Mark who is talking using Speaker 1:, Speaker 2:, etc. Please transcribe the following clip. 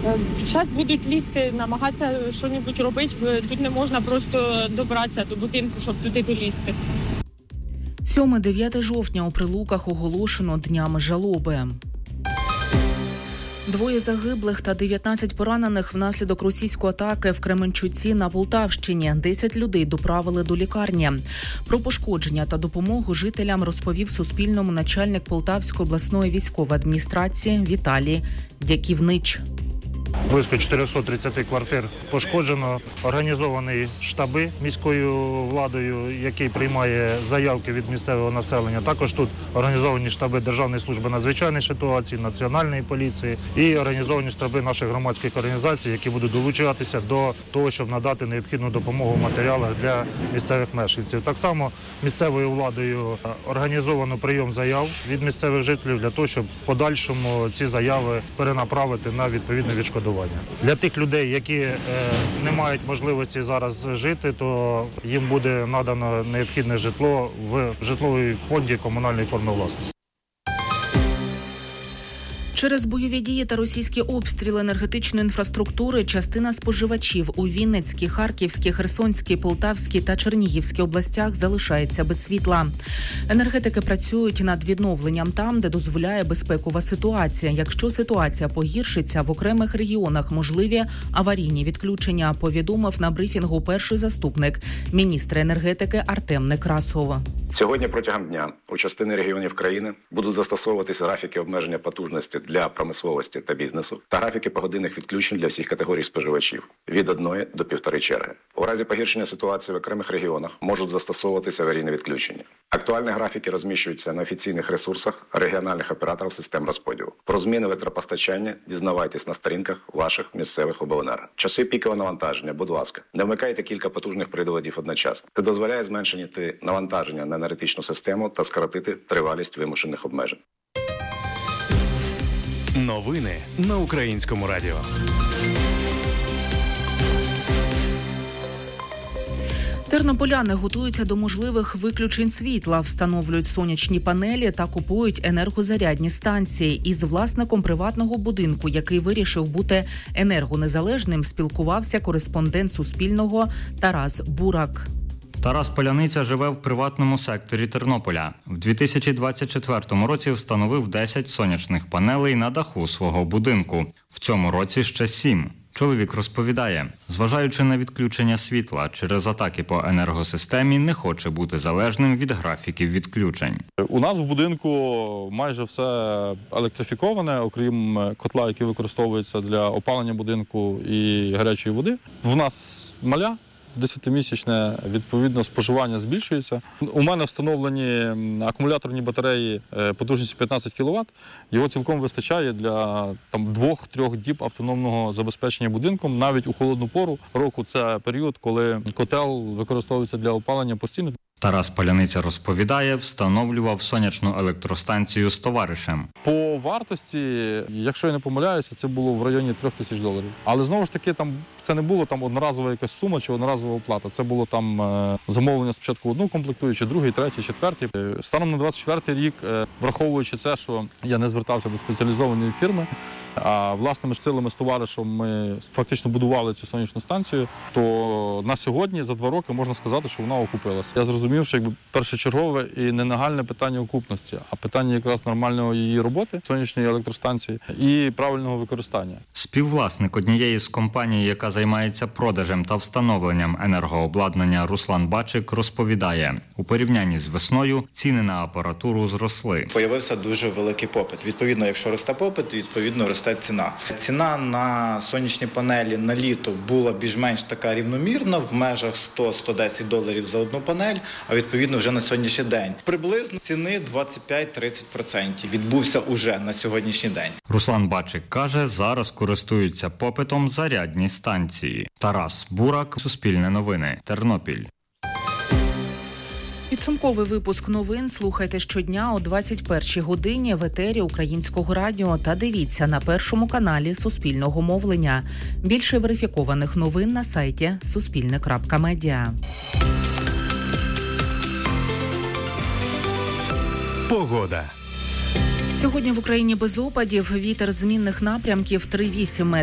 Speaker 1: Зараз будуть лізти, намагатися щось робити. Тут не можна просто добратися до будинку, щоб туди долізти.
Speaker 2: 7-9 жовтня у Прилуках оголошено днями жалоби. 2 загиблих та 19 поранених внаслідок російської атаки в Кременчуці на Полтавщині. 10 людей доправили до лікарні. Про пошкодження та допомогу жителям розповів Суспільному начальник Полтавської обласної військової адміністрації Віталій Дяківнич.
Speaker 3: Близько 430 квартир пошкоджено. Організовані штаби міською владою, який приймає заявки від місцевого населення. Також тут організовані штаби Державної служби надзвичайних ситуацій, Національної поліції і організовані штаби наших громадських організацій, які будуть долучатися до того, щоб надати необхідну допомогу в матеріалах для місцевих мешканців. Так само місцевою владою організовано прийом заяв від місцевих жителів для того, щоб в подальшому ці заяви перенаправити на відповідне відшкодування. Для тих людей, які не мають можливості зараз жити, то їм буде надано необхідне житло в житловому фонді комунальної форми власності.
Speaker 2: Через бойові дії та російські обстріли енергетичної інфраструктури частина споживачів у Вінницькій, Харківській, Херсонській, Полтавській та Чернігівській областях залишається без світла. Енергетики працюють над відновленням там, де дозволяє безпекова ситуація. Якщо ситуація погіршиться, в окремих регіонах можливі аварійні відключення, повідомив на брифінгу перший заступник міністра енергетики Артем Некрасов.
Speaker 4: Сьогодні протягом дня у частині регіонів країни будуть застосовуватися графіки обмеження потужності для промисловості та бізнесу та графіки погодинних відключень для всіх категорій споживачів від 1 до 1,5 черги. У разі погіршення ситуації в окремих регіонах можуть застосовуватися аварійні відключення. Актуальні графіки розміщуються на офіційних ресурсах регіональних операторів систем розподілу. Про зміни електропостачання дізнавайтесь на сторінках ваших місцевих обленерго. Часи пікового навантаження, будь ласка, не вмикайте кілька потужних приладів одночасно. Це дозволяє зменшити навантаження на енергетичну систему та скоротити тривалість вимушених обмежень.
Speaker 5: Новини на Українському радіо.
Speaker 2: Тернополяни готуються до можливих виключень світла, встановлюють сонячні панелі та купують енергозарядні станції. Із власником приватного будинку, який вирішив бути енергонезалежним, спілкувався кореспондент Суспільного Тарас Бурак.
Speaker 6: Тарас Поляниця живе в приватному секторі Тернополя. В 2024 році встановив 10 сонячних панелей на даху свого будинку. В цьому році ще 7. Чоловік розповідає, зважаючи на відключення світла через атаки по енергосистемі, не хоче бути залежним від графіків відключень.
Speaker 7: У нас в будинку майже все електрифіковане, окрім котла, який використовується для опалення будинку і гарячої води. В нас маля. 10-місячне, відповідно, споживання збільшується. У мене встановлені акумуляторні батареї потужністю 15 кВт. Його цілком вистачає для 2-3 діб автономного забезпечення будинком. Навіть у холодну пору року це період, коли котел використовується для опалення постійно.
Speaker 6: Тарас Поляниця розповідає, встановлював сонячну електростанцію з товаришем.
Speaker 7: По вартості, якщо я не помиляюся, це було в районі $3000. Але знову ж таки, це не було одноразова якась сума чи одноразова оплата. Це було замовлення спочатку одну комплектуючу, другий, третій, четвертий. Станом на 24-й рік, враховуючи це, що я не звертався до спеціалізованої фірми, а власними ж силами з товаришем ми фактично будували цю сонячну станцію, то на сьогодні, за 2 роки, можна сказати, що вона окупилася. Я зрозумів, що першочергове і не нагальне питання окупності, а питання якраз нормальної її роботи, сонячної електростанції і правильного використання.
Speaker 6: Співвласник однієї з компаній, яка займається продажем та встановленням енергообладнання, Руслан Бачик розповідає, у порівнянні з весною ціни на апаратуру зросли.
Speaker 8: Появився дуже великий попит. Відповідно, якщо росте попит, відповідно росте ціна. Ціна на сонячні панелі на літо була більш-менш така рівномірна, в межах $100-110 за одну панель, а відповідно вже на сьогоднішній день. Приблизно ціни 25-30% відбувся уже на сьогоднішній день.
Speaker 6: Руслан Бачик каже, зараз користуються попитом зарядні станції. Тарас Бурак, Суспільне новини, Тернопіль.
Speaker 2: Підсумковий випуск новин слухайте щодня о 21-й годині в етері Українського радіо та дивіться на першому каналі Суспільного мовлення. Більше верифікованих новин на сайті suspilne.media.
Speaker 5: Погода.
Speaker 2: Сьогодні в Україні без опадів, вітер змінних напрямків 3,8 метрів